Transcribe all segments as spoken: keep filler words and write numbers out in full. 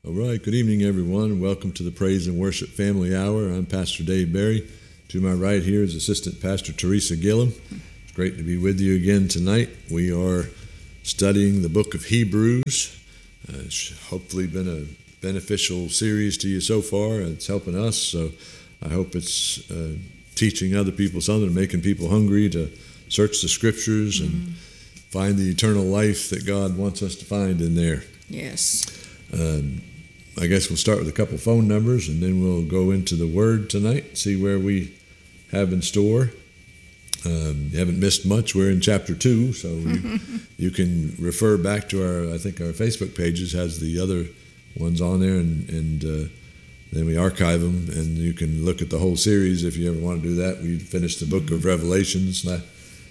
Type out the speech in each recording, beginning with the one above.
All right, good evening, everyone. Welcome to the Praise and Worship Family Hour. I'm Pastor Dave Berry. To my right here is Assistant Pastor Teresa Gillum. It's great to be with you again tonight. We are studying the book of Hebrews. Uh, it's hopefully been a beneficial series to you so far. It's helping us, so I hope it's uh, teaching other people something, making people hungry to search the Scriptures and mm-hmm. find the eternal life that God wants us to find in there. Yes. Um, I guess we'll start with a couple phone numbers, and then we'll go into the Word tonight, see where we have in store. Um, you haven't missed much. We're in chapter two, so you, you can refer back to our, I think our Facebook pages has the other ones on there, and, and uh, then we archive them, and you can look at the whole series if you ever want to do that. We finished the book of Revelations, well,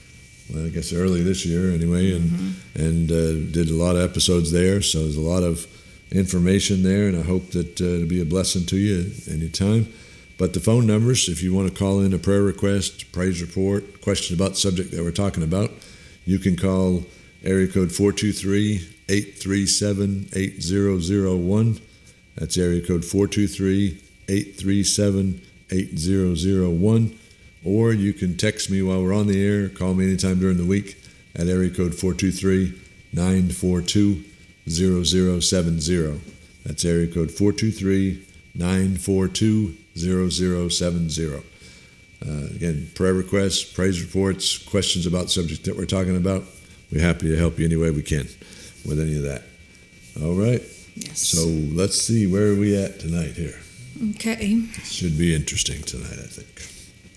I guess early this year anyway, and, mm-hmm. and uh, did a lot of episodes there, so there's a lot of information there, and I hope that uh, it'll be a blessing to you anytime. But the phone numbers, if you want to call in a prayer request, praise report, question about the subject that we're talking about, you can call area code four two three, eight three seven, eight zero zero one. That's area code four two three, eight three seven, eight zero zero one. Or you can text me while we're on the air, call me anytime during the week at area code four two three, nine four two, zero zero seven zero. That's area code four two three, nine four two, zero zero seven zero. Uh, again, prayer requests, praise reports, questions about the subject that we're talking about. We're happy to help you any way we can with any of that. All right. Yes. So let's see, where are we at tonight here? Okay. It should be interesting tonight, I think.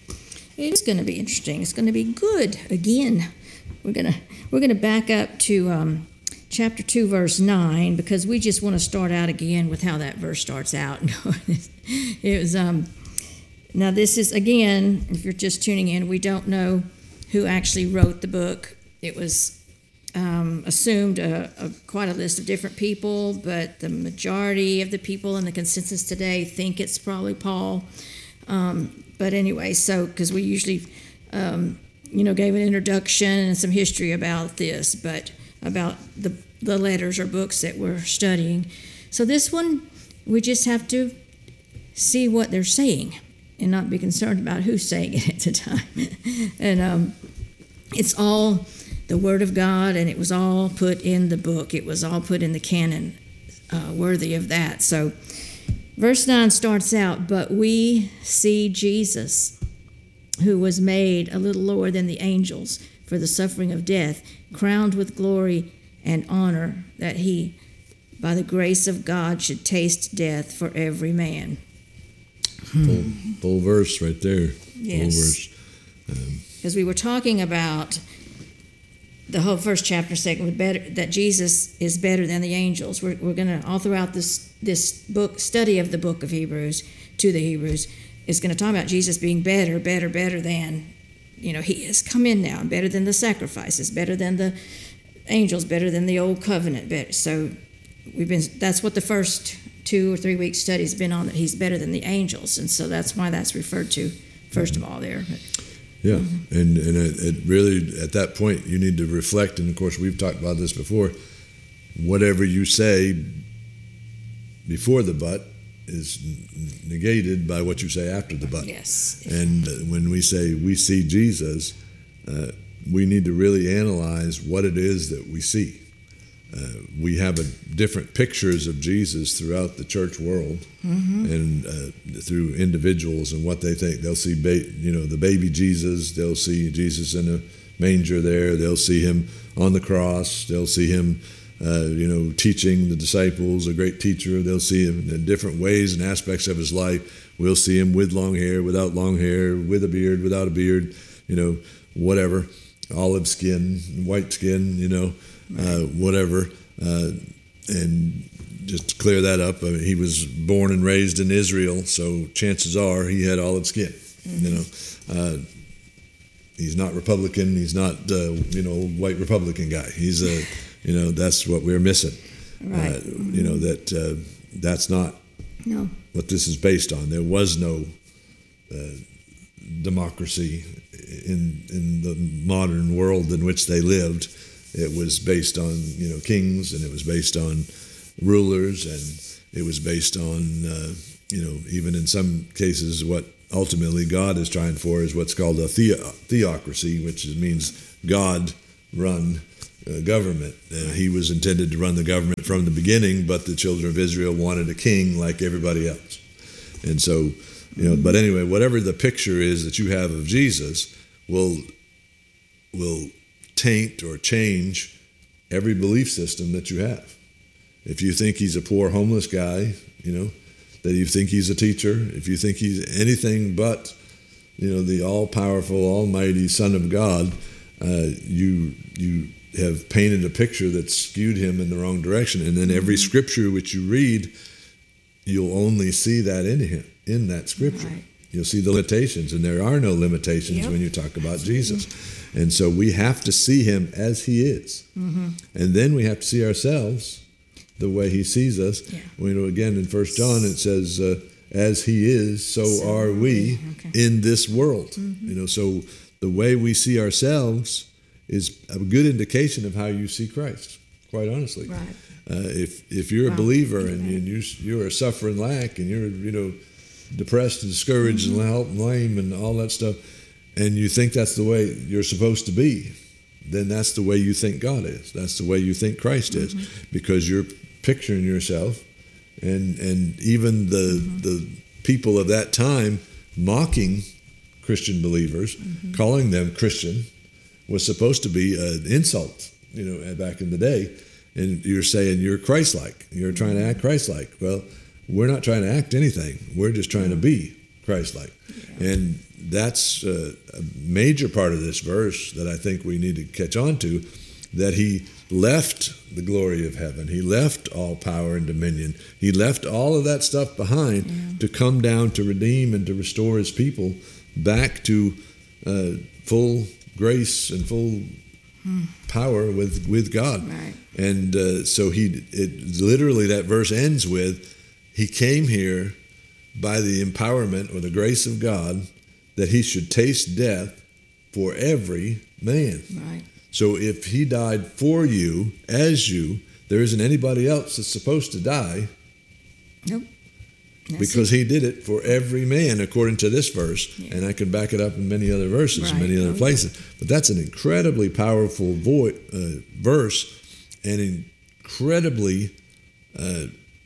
It is going to be interesting. It's going to be good. Again, we're going to we're going to back up to um, chapter two, verse nine, because we just want to start out again with how that verse starts out. It was um, now this is, again, if you're just tuning in, we don't know who actually wrote the book. It was um, assumed a, a, quite a list of different people, but the majority of the people in the consensus today think it's probably Paul. Um, but anyway, so because we usually, um, you know, gave an introduction and some history about this, but about the the letters or books that we're studying. So this one, we just have to see what they're saying and not be concerned about who's saying it at the time. And um, it's all the Word of God, and it was all put in the book. It was all put in the canon, uh, worthy of that. So verse nine starts out, "But we see Jesus, who was made a little lower than the angels for the suffering of death, crowned with glory and honor, that he, by the grace of God, should taste death for every man." Full, full verse right there. Yes. Because um, we were talking about the whole first chapter, second, better, that Jesus is better than the angels. We're, we're going to, all throughout this this book, study of the book of Hebrews, to the Hebrews, is going to talk about Jesus being better, better, better than, you know, he has come in now, better than the sacrifices, better than the angels, better than the old covenant. Better. So we've been, that's what the first two or three week study has been on, that he's better than the angels. And so that's why that's referred to, first of all, there. Yeah, mm-hmm. and, and it, it really, at that point, you need to reflect, and of course we've talked about this before, whatever you say before the but is negated by what you say after the but. Yes. And when we say we see Jesus, uh, we need to really analyze what it is that we see. Uh, we have a, different pictures of Jesus throughout the church world, mm-hmm. and uh, through individuals and what they think. They'll see, ba- you know, the baby Jesus. They'll see Jesus in a manger there. They'll see him on the cross. They'll see him, uh, you know, teaching the disciples, a great teacher. They'll see him in different ways and aspects of his life. We'll see him with long hair, without long hair, with a beard, without a beard, you know, whatever, olive skin, white skin, you know. Uh, whatever, uh, and just to clear that up, I mean, he was born and raised in Israel, so chances are he had olive skin. Mm-hmm. You know, uh, he's not Republican. He's not, uh, you know, white Republican guy. He's a, you know, that's what we're missing. Right. Uh, you know that uh, that's not no. what this is based on. There was no uh, democracy in in the modern world in which they lived. It was based on, you know, kings, and it was based on rulers, and it was based on, uh, you know, even in some cases, what ultimately God is trying for is what's called a theo- theocracy, which means God-run uh, government. Uh, he was intended to run the government from the beginning, but the children of Israel wanted a king like everybody else. And so, you know, but anyway, whatever the picture is that you have of Jesus will will taint or change every belief system that you have. If you think he's a poor homeless guy, you know, that you think he's a teacher, if you think he's anything but, you know, the all-powerful, almighty Son of God, uh, you you have painted a picture that's skewed him in the wrong direction. And then every scripture which you read, you'll only see that in him, in that scripture. Right. You'll see the limitations, and there are no limitations yep. when you talk about Jesus. And so we have to see him as he is. Mm-hmm. And then we have to see ourselves the way he sees us. Yeah. You know, again, in First John, it says, uh, as he is, so, so are we okay. in this world. Mm-hmm. You know, so the way we see ourselves is a good indication of how you see Christ, quite honestly. Right. Uh, if if you're wow. a believer and, and you you're a suffering lack and you're you know depressed and discouraged mm-hmm. and lame and all that stuff, and you think that's the way you're supposed to be, then that's the way you think God is. That's the way you think Christ mm-hmm. is, because you're picturing yourself, and and even the mm-hmm. the people of that time mocking Christian believers, mm-hmm. calling them Christian, was supposed to be an insult, you know, back in the day. And you're saying you're Christ-like. You're trying to act Christ-like. Well, we're not trying to act anything. We're just trying to be Christ-like. Yeah. And that's uh, a major part of this verse that I think we need to catch on to, that he left the glory of heaven. He left all power and dominion. He left all of that stuff behind yeah. to come down to redeem and to restore his people back to uh, full grace and full hmm. power with, with God. Right. And uh, so he, it literally, that verse ends with, he came here by the empowerment or the grace of God that he should taste death for every man. Right. So if he died for you, as you, there isn't anybody else that's supposed to die. Nope. That's because it. he did it for every man, according to this verse. Yeah. And I can back it up in many other verses, right. many other places. But that's an incredibly powerful vo- uh, verse, and incredibly uh,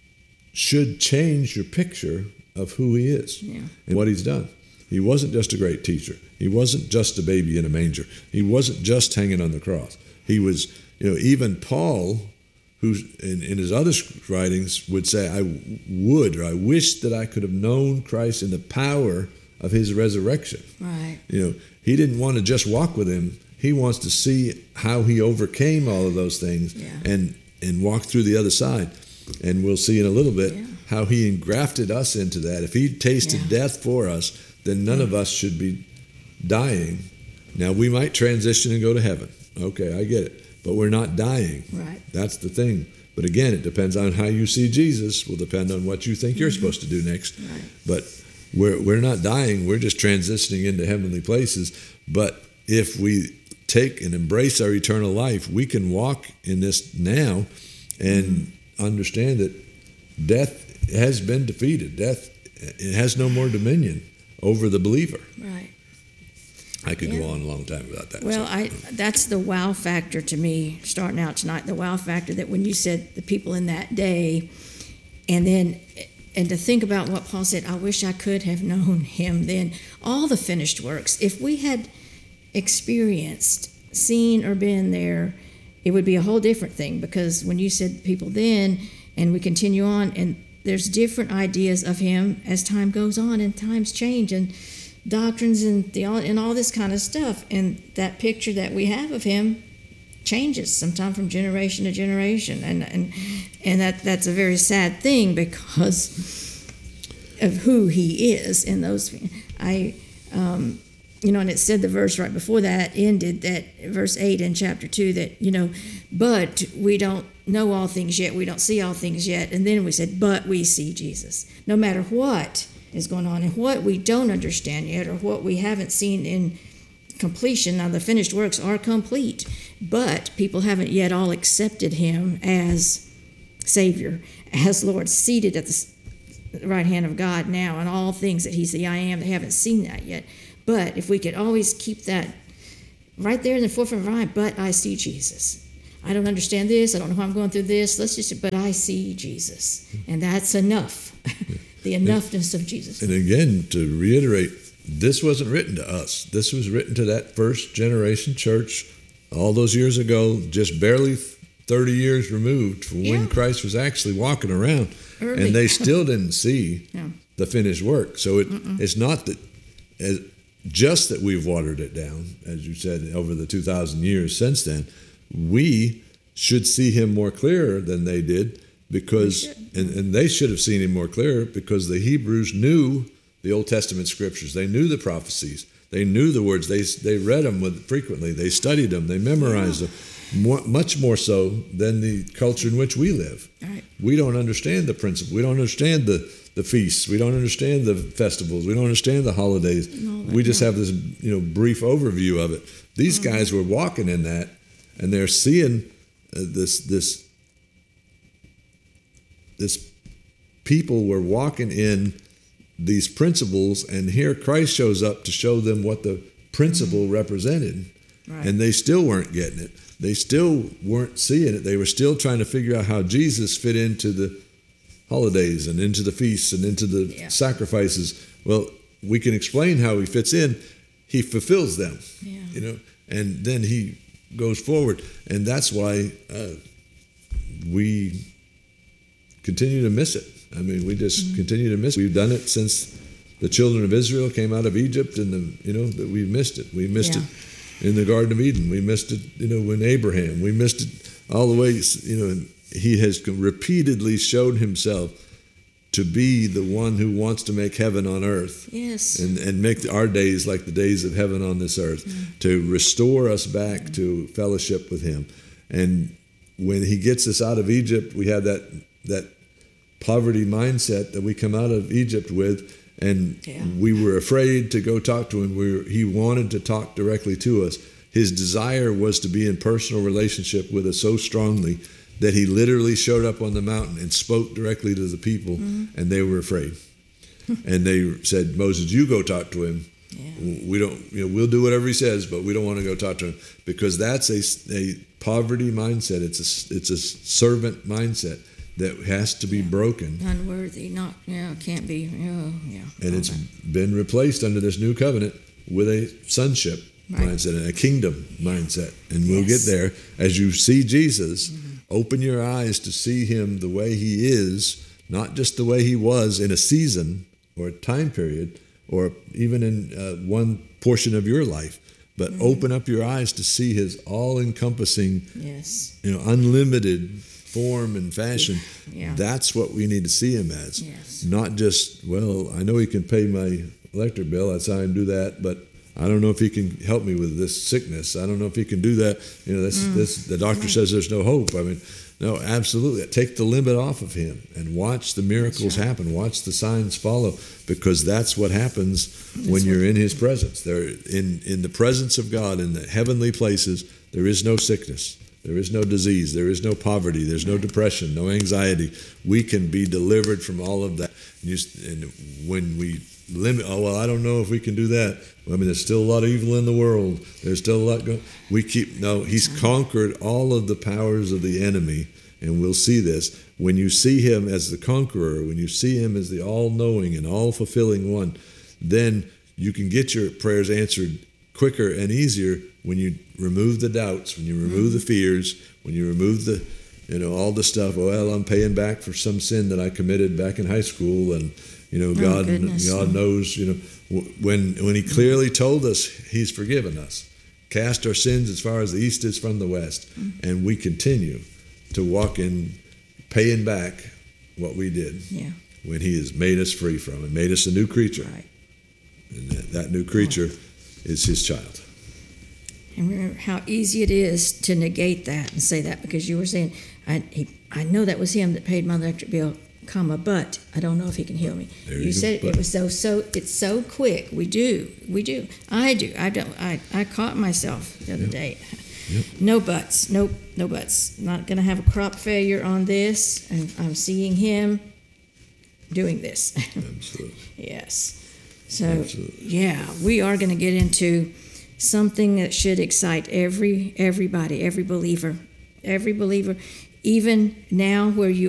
should change your picture of who he is yeah. and what he's done. He wasn't just a great teacher. He wasn't just a baby in a manger. He wasn't just hanging on the cross. He was, you know, even Paul, who in, in his other writings would say, I would, or I wish that I could have known Christ in the power of his resurrection. Right. You know, he didn't want to just walk with him. He wants to see how he overcame all of those things yeah. and, and walk through the other side. And we'll see in a little bit yeah. how he engrafted us into that. If he tasted yeah. death for us, then none yeah. of us should be dying. Now, we might transition and go to heaven. Okay, I get it. But we're not dying. Right. That's the thing. But again, it depends on how you see Jesus. Will depend on what you think mm-hmm. you're supposed to do next. Right. But we're we're not dying. We're just transitioning into heavenly places. But if we take and embrace our eternal life, we can walk in this now and mm-hmm. understand that death has been defeated. Death, it has no more dominion over the believer. Right. I could yeah. go on a long time about that. Well, so. I that's the wow factor to me starting out tonight, the wow factor that when you said the people in that day, and then and to think about what Paul said, I wish I could have known him then. All the finished works, if we had experienced, seen, or been there, it would be a whole different thing, because when you said people then, and we continue on, and there's different ideas of him as time goes on, and times change, and doctrines and the and all this kind of stuff, and that picture that we have of him changes sometimes from generation to generation, and and and that that's a very sad thing because of who he is in those. I um, you know, and it said the verse right before that ended, that verse eight in chapter two, that you know, but we don't know all things yet, we don't see all things yet, and then we said, but we see Jesus, no matter what is going on and what we don't understand yet or what we haven't seen in completion. Now the finished works are complete, but people haven't yet all accepted him as Savior, as Lord, seated at the right hand of God now, and all things that He's the I am. They haven't seen that yet. But if we could always keep that right there in the forefront of our mind, but I see Jesus. I don't understand this. I don't know how I'm going through this. Let's just, but I see Jesus. And that's enough. The enoughness of Jesus. And again, to reiterate, this wasn't written to us. This was written to that first generation church all those years ago, just barely thirty years removed from when Yeah. Christ was actually walking around. Early. And they still didn't see No. the finished work. So it, it's not that as, just that we've watered it down, as you said, over the two thousand years since then. We should see him more clearer than they did, because, and, and they should have seen him more clearer because the Hebrews knew the Old Testament scriptures. They knew the prophecies. They knew the words. They they read them with, frequently. They studied them. They memorized Yeah. them. More, much more so than the culture in which we live. Right. We don't understand the principle. We don't understand the, the feasts. We don't understand the festivals. We don't understand the holidays. No, we just no. have this, you know, brief overview of it. These Mm-hmm. guys were walking in that, and they're seeing uh, this this this people were walking in these principles, and here Christ shows up to show them what the principle Mm-hmm. represented, Right. and they still weren't getting it. They still weren't seeing it. They were still trying to figure out how Jesus fit into the holidays and into the feasts and into the Yeah. sacrifices. Well, we can explain how he fits in. He fulfills them, Yeah. you know, and then he goes forward. And that's why uh, we continue to miss it. I mean, we just Mm-hmm. continue to miss it. We've done it since the children of Israel came out of Egypt, and the, you know, that we missed it. We missed Yeah. it in the Garden of Eden. We missed it, you know, when Abraham. We missed it all the way, you know, he has repeatedly shown himself to be the one who wants to make heaven on earth. Yes. And, and make our days like the days of heaven on this earth, to restore us back to fellowship with him. And when he gets us out of Egypt, we have that that poverty mindset that we come out of Egypt with, and Yeah. we were afraid to go talk to him. We were, he wanted to talk directly to us. His desire was to be in personal relationship with us so strongly that he literally showed up on the mountain and spoke directly to the people, Mm-hmm. and they were afraid. And they said, Moses, you go talk to him. Yeah. We don't, you know, we'll do whatever he says, but we don't want to go talk to him, because that's a, a poverty mindset. It's a, it's a servant mindset that has to be broken. Unworthy, not, yeah, can't be, yeah, yeah. And it's Okay. been replaced under this new covenant with a sonship Right. mindset and a kingdom mindset. And we'll Yes. get there. As you see Jesus, open your eyes to see him the way he is, not just the way he was in a season or a time period or even in uh, one portion of your life, but open up your eyes to see his all-encompassing, Yes. you know, unlimited form and fashion. Yeah. That's what we need to see him as. Yes. Not just, well, I know he can pay my electric bill, that's how I can do that, but I don't know if he can help me with this sickness. I don't know if he can do that. You know, this, Mm. this the doctor says there's no hope. I mean, no, absolutely. Take the limit off of him and watch the miracles right. happen. Watch the signs follow, because that's what happens when what- you're in his presence. There, in in the presence of God, in the heavenly places, there is no sickness. There is no disease. There is no poverty. There's no depression, no anxiety. We can be delivered from all of that. And, you, and when we limit, oh, well, I don't know if we can do that. Well, I mean, there's still a lot of evil in the world. There's still a lot going. We keep, no, he's conquered all of the powers of the enemy. And we'll see this. When you see him as the conqueror, when you see him as the all-knowing and all-fulfilling one, then you can get your prayers answered quicker and easier when you remove the doubts, when you remove the fears, when you remove the, you know, all the stuff. Well, I'm paying back for some sin that I committed back in high school, and you know, God, goodness. God knows. You know, when when He clearly told us He's forgiven us, cast our sins as far as the east is from the west, and we continue to walk in paying back what we did Yeah. when He has made us free from it, made us a new creature, Right. and that, that new creature is His child. And remember how easy it is to negate that and say that, because you were saying, I, he, I know that was him that paid my electric bill, comma, but I don't know if he can heal me. There You you go, said it, but. it was so, so, it's so quick. We do, we do. I do. I don't, I, I caught myself the other Yeah. day. Yep. No buts. Nope. No buts. Not going to have a crop failure on this. And I'm seeing him doing this. Absolutely. Yes. So, Absolutely. yeah, we are going to get into something that should excite every everybody, every believer, every believer, even now where you